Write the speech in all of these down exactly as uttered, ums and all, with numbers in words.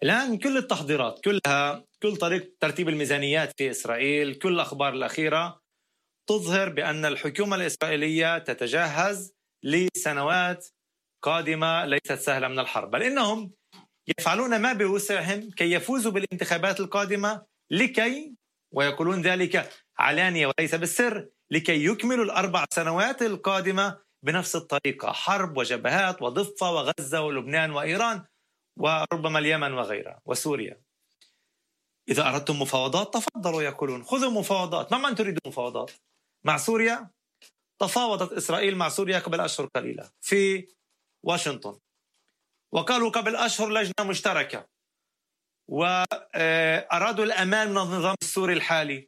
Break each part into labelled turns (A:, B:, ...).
A: الآن كل التحضيرات كلها، كل طريقة ترتيب الميزانيات في إسرائيل، كل الأخبار الأخيرة تظهر بأن الحكومة الإسرائيلية تتجهز لسنوات قادمة ليست سهلة من الحرب، بل إنهم يفعلون ما بوسعهم كي يفوزوا بالانتخابات القادمة، لكي ويقولون ذلك علانية وليس بالسر، لكي يكملوا الأربع سنوات القادمة بنفس الطريقة، حرب وجبهات وضفة وغزة ولبنان وإيران وربما اليمن وغيرها وسوريا. إذا أردتم مفاوضات تفضلوا، يقولون خذوا مفاوضات. ما من تريدوا مفاوضات مع سوريا؟ تفاوضت إسرائيل مع سوريا قبل أشهر قليلة في واشنطن، وقالوا قبل أشهر لجنة مشتركة، وأرادوا الأمان من النظام السوري الحالي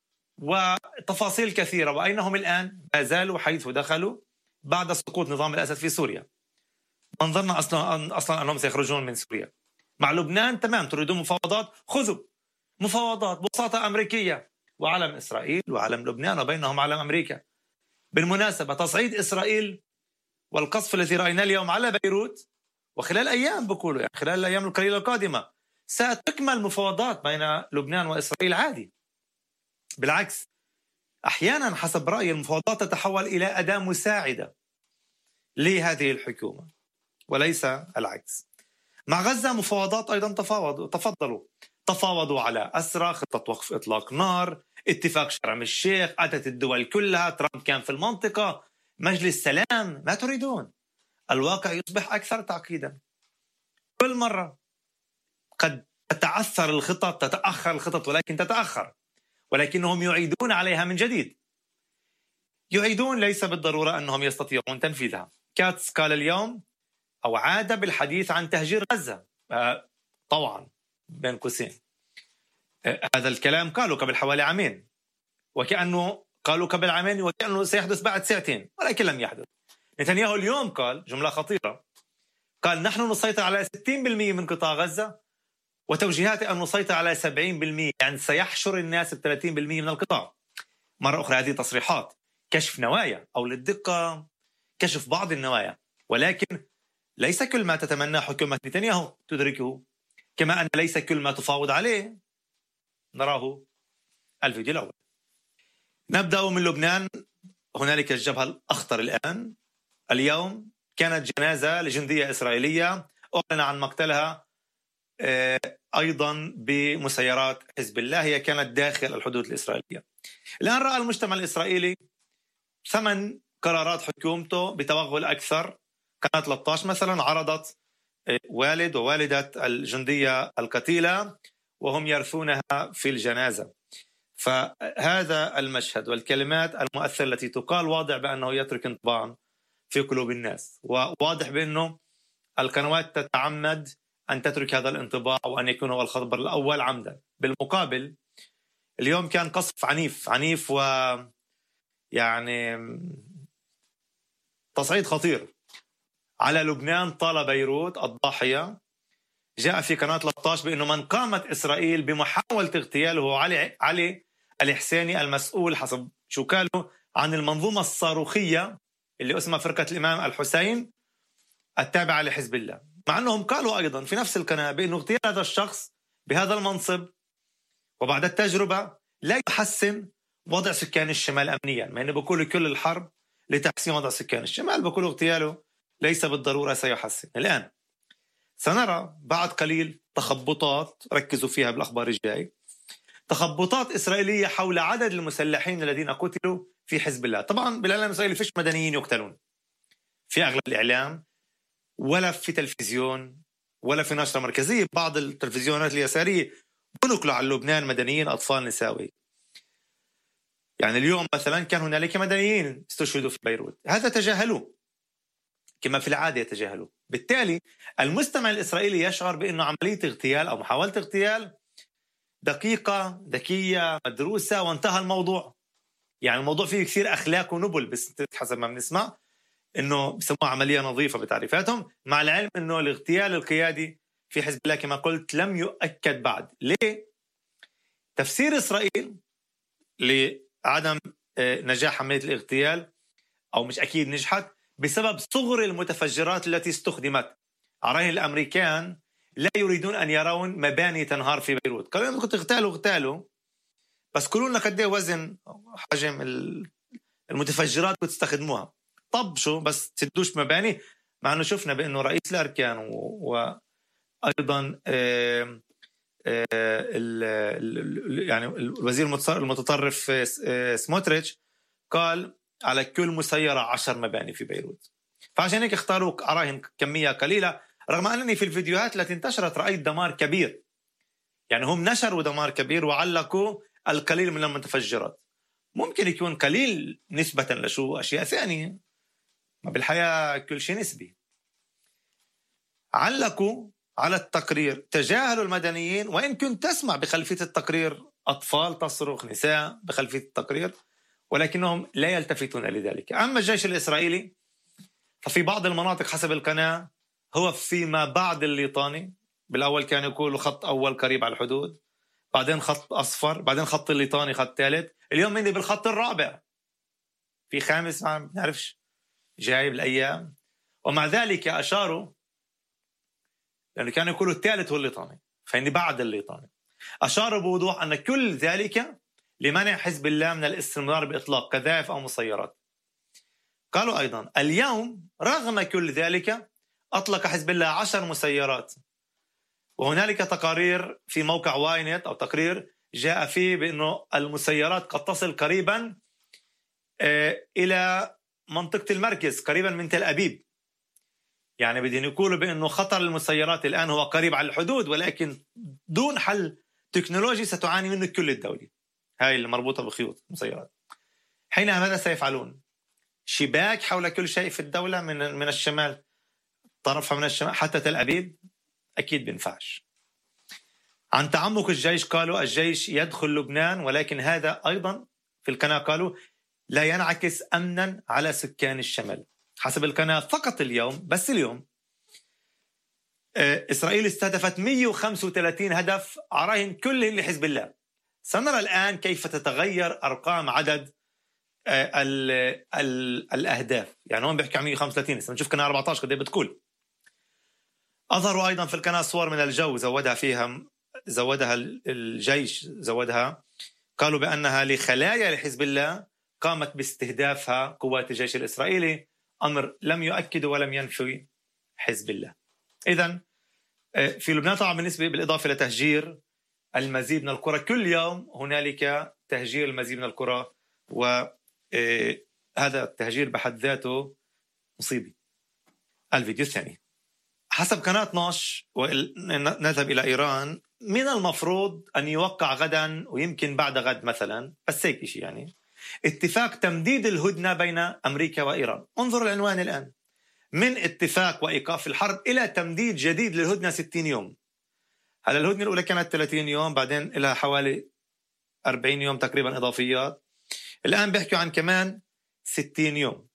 A: وتفاصيل كثيرة. وأين هم الآن؟ ما زالوا حيث دخلوا بعد سقوط نظام الأسد في سوريا. منظرنا أصلا, أصلا أنهم سيخرجون من سوريا. مع لبنان تمام، تريدون مفاوضات؟ خذوا مفاوضات بوساطة أمريكية وعلم إسرائيل وعلم لبنان وبينهم علم أمريكا. بالمناسبة تصعيد إسرائيل والقصف الذي رأيناه اليوم على بيروت، وخلال أيام بقولوا يعني خلال الأيام القليلة القادمة ستكمل مفاوضات بين لبنان وإسرائيل عادي. بالعكس، أحيانا حسب رأيي المفاوضات تتحول إلى أداة مساعدة لهذه الحكومة وليس العكس. مع غزة مفاوضات أيضا تفاوضوا تفضلوا تفاوضوا على أسرى، خطة وقف إطلاق نار، اتفاق شرم الشيخ، أتت الدول كلها، ترامب كان في المنطقة، مجلس سلام. ما تريدون؟ الواقع يصبح أكثر تعقيدا. كل مرة قد تتعثر الخطط، تتأخر الخطط، ولكن تتأخر، ولكنهم يعيدون عليها من جديد. يعيدون ليس بالضرورة أنهم يستطيعون تنفيذها. كاتس قال اليوم أو عاد بالحديث عن تهجير غزة، آه طبعا بين قوسين آه هذا الكلام قالوا قبل حوالي عامين، وكأنه قالوا قبل عامين وكأنه سيحدث بعد ساعتين، ولكن لم يحدث. نتنياهو اليوم قال جملة خطيرة، قال نحن نسيطر على ستين بالمئة من قطاع غزة، وتوجيهاتي أن نسيطر على سبعين بالمئة، يعني سيحشر الناس ب ثلاثين بالمئة من القطاع. مرة أخرى هذه تصريحات كشف نوايا أو للدقة كشف بعض النوايا، ولكن ليس كل ما تتمنى حكومة نتنياهو تدركه، كما أن ليس كل ما تفاوض عليه نراه. الفيديو الأول. نبدأ من لبنان. هنالك الجبهة الأخطر الآن. اليوم كانت جنازة لجندية إسرائيلية أعلن عن مقتلها أيضا بمسيرات حزب الله، هي كانت داخل الحدود الإسرائيلية. الآن رأى المجتمع الإسرائيلي ثمن قرارات حكومته بتوغل أكثر. قناة ثلاثة عشر مثلا عرضت والد ووالدة الجندية القتيلة وهم يرثونها في الجنازة. فهذا المشهد والكلمات المؤثرة التي تقال واضح بأنه يترك انطباعا في قلوب الناس، وواضح بأنه القنوات تتعمد أن تترك هذا الانطباع وأن يكون هو الخبر الأول عمدا. بالمقابل اليوم كان قصف عنيف عنيف و يعني تصعيد خطير على لبنان طال بيروت الضاحية. جاء في قناة ثلاثة عشر بأنه من قامت إسرائيل بمحاولة اغتياله علي علي الإحساني، المسؤول حسب شو قالوا عن المنظومة الصاروخية اللي اسمها فرقة الإمام الحسين التابعة لحزب الله، مع أنهم قالوا أيضا في نفس القناة بأنه اغتيال هذا الشخص بهذا المنصب وبعد التجربة لا يحسن وضع سكان الشمال أمنيا، ما أنه بقولوا كل الحرب لتحسين وضع سكان الشمال، بقولوا اغتياله ليس بالضرورة سيحسن. الآن سنرى بعد قليل تخبطات ركزوا فيها بالأخبار الجاي، تخبطات إسرائيلية حول عدد المسلحين الذين قتلوا في حزب الله. طبعا بالإعلام الإسرائيلي فيش مدنيين يقتلون في أغلب الإعلام، ولا في تلفزيون، ولا في نشرة مركزية. بعض التلفزيونات اليسارية بنقلوا على لبنان مدنيين أطفال نساوي. يعني اليوم مثلا كان هنالك مدنيين استشهدوا في بيروت، هذا تجاهلوه كما في العادة يتجاهلوه. بالتالي المستمع الإسرائيلي يشعر بأنه عملية اغتيال أو محاولة اغتيال دقيقة ذكية مدروسة وانتهى الموضوع. يعني الموضوع فيه كثير أخلاق ونبل، بس حسب ما بنسمع إنه بسموها عملية نظيفة بتعريفاتهم، مع العلم إنه الاغتيال القيادي في حزب الله كما قلت لم يؤكد بعد. ليه؟ تفسير إسرائيل لعدم نجاح عملية الاغتيال أو مش أكيد نجحت بسبب صغر المتفجرات التي استخدمت. على رأي الأمريكان لا يريدون أن يرون مباني تنهار في بيروت. قالوا لهم كنتوا اغتالوا اغتالوا بس قولوا لنا قد ايه وزن حجم المتفجرات بتستخدموها، طبشوا بس تسدوش مباني. مع انه شفنا بانه رئيس الاركان وايضا آه آه يعني الوزير المتطرف آه سموتريتش قال على كل مسيرة عشر مباني في بيروت. فعشان هيك اختاروا أراهن كمية قليلة، رغم أنني في الفيديوهات التي انتشرت رأيت دمار كبير. يعني هم نشروا دمار كبير وعلقوا القليل من المتفجرات. ممكن يكون قليل نسبة لشو أشياء ثانية، ما بالحياة كل شيء نسبي. علقوا على التقرير، تجاهلوا المدنيين، وإن كنت تسمع بخلفية التقرير أطفال تصرخ، نساء بخلفية التقرير، ولكنهم لا يلتفتون لذلك. أما الجيش الإسرائيلي ففي بعض المناطق حسب القناة هو فيما بعد الليطاني. بالأول كانوا يقولوا خط أول قريب على الحدود، بعدين خط أصفر، بعدين خط الليطاني خط ثالث، اليوم مني بالخط الرابع، في خامس ما نعرفش جاي بالأيام. ومع ذلك أشاروا، لأنه كانوا يقولوا الثالث هو الليطاني، فإني بعد الليطاني. أشاروا بوضوح أن كل ذلك لمنع حزب الله من الاستمرار بإطلاق قذائف أو مسيرات. قالوا أيضا اليوم رغم كل ذلك أطلق حزب الله عشر مسيرات، وهنالك تقارير في موقع واينت أو تقرير جاء فيه بأنه المسيرات قد تصل قريبا إلى منطقة المركز، قريبا من تل أبيب. يعني بدين يقولوا بأنه خطر المسيرات الآن هو قريب على الحدود، ولكن دون حل تكنولوجي ستعاني منه كل الدولة هاي اللي مربوطة بخيوط مسيرات. حينها ماذا سيفعلون؟ شباك حول كل شيء في الدولة من من الشمال، طرفها من الشمال حتى تل أبيب؟ أكيد بينفعش. عن تعمق الجيش قالوا الجيش يدخل لبنان، ولكن هذا أيضا في القناة قالوا لا ينعكس أمنا على سكان الشمال. حسب القناة فقط اليوم، بس اليوم إسرائيل استهدفت مئة وخمسة وثلاثين هدف عراهن كلهم لحزب الله. سنرى الآن كيف تتغير أرقام عدد ال ال الأهداف. يعني هم بيحكوا عن مئة وخمسة وثلاثين، بس نشوف قناة أربعة عشر قد ايه بتقول. أظهروا أيضا في القناة صور من الجو زودها فيها زودها الجيش زودها قالوا بأنها لخلايا لحزب الله قامت باستهدافها قوات الجيش الإسرائيلي، أمر لم يؤكد ولم ينفي حزب الله. إذن في لبنان طبعا بالنسبة بالإضافة لتهجير المزيد من القرى، كل يوم هنالك تهجير المزيد من القرى، وهذا التهجير بحد ذاته مصيبة. الفيديو الثاني حسب قناة اثناشر ونذهب إلى إيران، من المفروض أن يوقع غدا ويمكن بعد غد مثلا، بس هيك شيء يعني اتفاق تمديد الهدنة بين أمريكا وإيران. انظر العنوان الآن، من اتفاق وإيقاف الحرب إلى تمديد جديد للهدنة ستين يوم. هلا الهدنة الأولى كانت ثلاثين يوم، بعدين لها حوالي أربعين يوم تقريبا إضافيات، الآن بيحكوا عن كمان ستين يوم.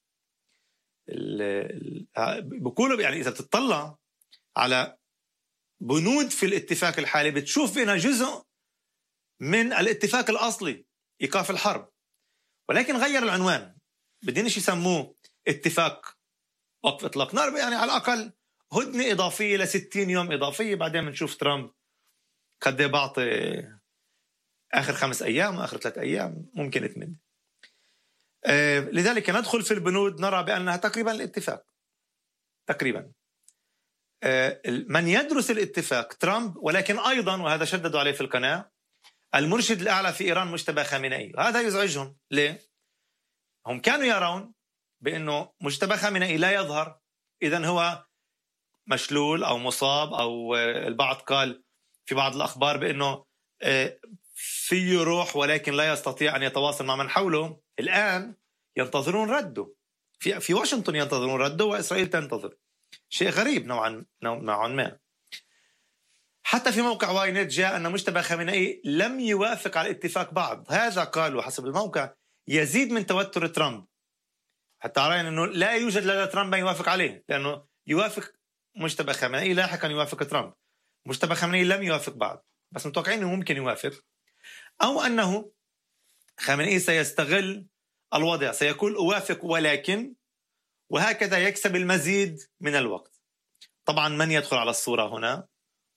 A: بقولوا يعني إذا بتطلع على بنود في الاتفاق الحالي بتشوف بأنها جزء من الاتفاق الأصلي إيقاف الحرب، ولكن غير العنوان، بدينش يسموه اتفاق وقف إطلاق نار، يعني على الأقل هدنة إضافية لستين يوم إضافية. بعدين بنشوف ترامب قد بعطي آخر خمس أيام وآخر ثلاث أيام ممكن تمد. آه لذلك ندخل في البنود نرى بأنها تقريبا الاتفاق تقريبا. آه من يدرس الاتفاق ترامب، ولكن أيضا وهذا شددوا عليه في القناة المرشد الأعلى في إيران مجتبى خامنئي. هذا يزعجهم. ليه؟ هم كانوا يرون بأنه مجتبى خامنئي لا يظهر، إذن هو مشلول أو مصاب، أو البعض قال في بعض الأخبار بأنه فيه روح ولكن لا يستطيع أن يتواصل مع من حوله. الآن ينتظرون رده في في واشنطن، ينتظرون رده وإسرائيل تنتظر. شيء غريب نوعا نوعا ما. حتى في موقع واينت جاء أن مجتبى خامنئي لم يوافق على اتفاق بعض. هذا قالوا حسب الموقع يزيد من توتر ترامب، حتى رأينا أنه لا يوجد لدى ترامب من يوافق عليه، لأنه يوافق مجتبى خامنئي لاحقا يوافق ترامب. مجتبى خامنئي لم يوافق بعض، بس متوقعين أنه ممكن يوافق، أو أنه خامنئي سيستغل الوضع، سيقول أوافق ولكن، وهكذا يكسب المزيد من الوقت. طبعا من يدخل على الصورة هنا؟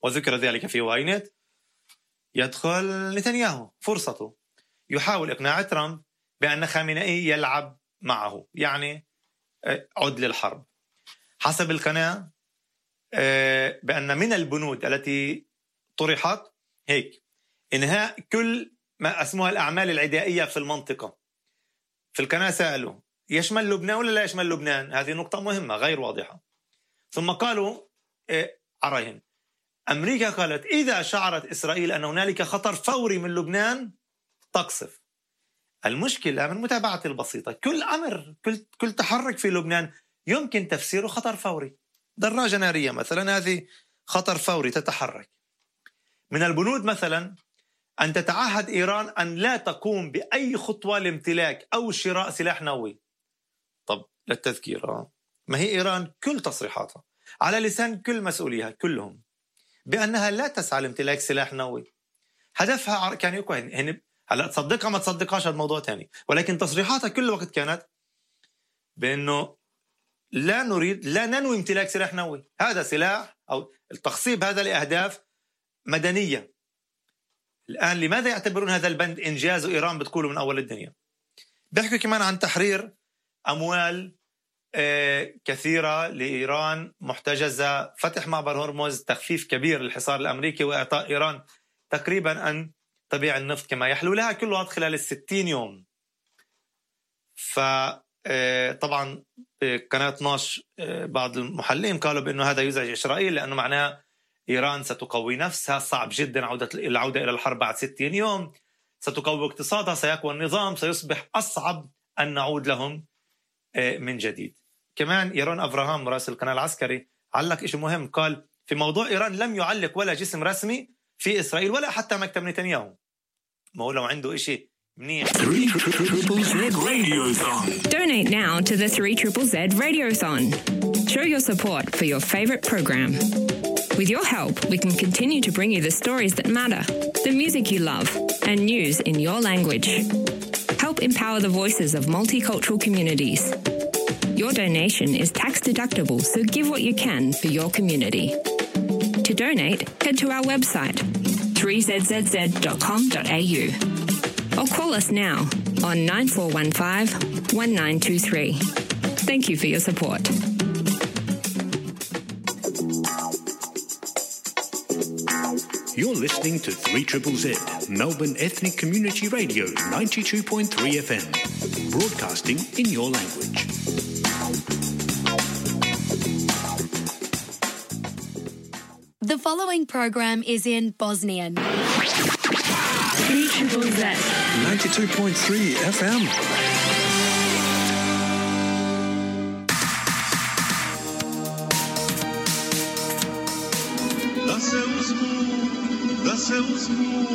A: وذكر ذلك في واينت، يدخل نتنياهو فرصته، يحاول إقناع ترامب بأن خامنئي يلعب معه، يعني عد للحرب. حسب القناة بأن من البنود التي طرحت هيك: إنهاء كل ما اسمها الأعمال العدائية في المنطقة. في القناة سألوا يشمل لبنان ولا لا يشمل لبنان؟ هذه نقطة مهمة غير واضحة. ثم قالوا عريهن أمريكا قالت إذا شعرت إسرائيل أن هنالك خطر فوري من لبنان تقصف. المشكلة من متابعة البسيطة، كل أمر كل, كل تحرك في لبنان يمكن تفسيره خطر فوري. دراجة نارية مثلا هذه خطر فوري تتحرك. من البنود مثلا أن تتعهد إيران أن لا تقوم بأي خطوة لامتلاك أو شراء سلاح نووي. طب للتذكير، ما هي إيران كل تصريحاتها على لسان كل مسؤوليها كلهم بأنها لا تسعى لامتلاك سلاح نووي. هدفها كان يكون هن هلا تصدقها ما تصدقهاش هذا موضوع تاني، ولكن تصريحاتها كل وقت كانت بأنه لا نريد لا ننوي امتلاك سلاح نووي. هذا سلاح أو التخصيب هذا لأهداف مدنية. الآن لماذا يعتبرون هذا البند إنجاز إيران بتقولوا من أول الدنيا؟ بيحكوا كمان عن تحرير أموال كثيرة لإيران محتجزة، فتح معبر هرمز، تخفيف كبير للحصار الأمريكي، وإعطاء إيران تقريبا أن تبيع النفط كما يحلو لها، كله خلال الستين يوم. فطبعا قناة اثناشر بعض المحللين قالوا بأنه هذا يزعج إسرائيل لأنه معناه إيران ستقوي نفسها، صعب جدا عودة العودة إلى الحرب بعد ستين يوم، ستقوي اقتصادها، سيقوى النظام، سيصبح أصعب أن نعود لهم من جديد. كمان يارون أفراهام مراسل القناة العسكري علق إشي مهم، قال في موضوع إيران لم يعلق ولا جسم رسمي في إسرائيل ولا حتى مكتب نتنياهو. ما هو لو عنده إشي منيح.
B: Donate now to the three triple Z Radiothon. Show your support for your favorite program. With your help, we can continue to bring you the stories that matter, the music you love, and news in your language. Help empower the voices of multicultural communities. Your donation is tax deductible, so give what you can for your community. To donate, head to our website three z z z dot com dot a u or call us now on nine four one five, one nine two three. Thank you for your support.
C: You're listening to three triple Z, Melbourne Ethnic Community Radio, ninety-two point three F M, broadcasting in your language.
D: The following program is in Bosnian.
B: three triple Z.
E: ninety-two point three F M.
F: Da se uzmu, da se uzmu